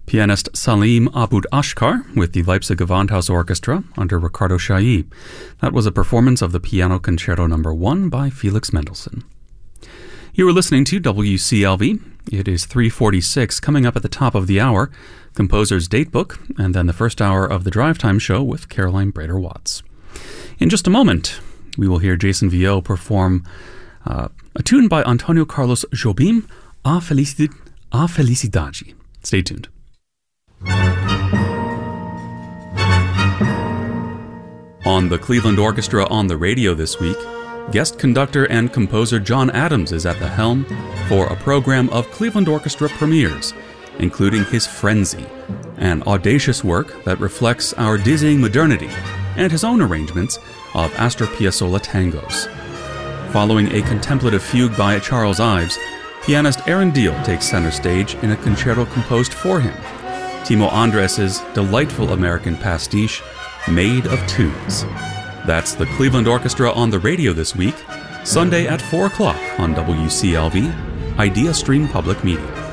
Pianist Salim Abud Ashkar with the Leipzig Gewandhaus Orchestra under Ricardo Chailly. That was a performance of the Piano Concerto No. 1 by Felix Mendelssohn. You are listening to WCLV. It is 3:46, coming up at the top of the hour, Composer's Datebook, and then the first hour of the Drive Time Show with Caroline Brader-Watts. In just a moment, we will hear Jason Vieau perform a tune by Antonio Carlos Jobim, A Felicidade. Stay tuned. On the Cleveland Orchestra on the Radio this week, guest conductor and composer John Adams is at the helm for a program of Cleveland Orchestra premieres, including his Frenzy, an audacious work that reflects our dizzying modernity, and his own arrangements of Astor Piazzolla tangos. Following a contemplative fugue by Charles Ives, pianist Aaron Diehl takes center stage in a concerto composed for him, Timo Andres' delightful American pastiche, Made of Tunes. That's the Cleveland Orchestra on the Radio this week, Sunday at 4 o'clock on WCLV, Idea Stream Public Media.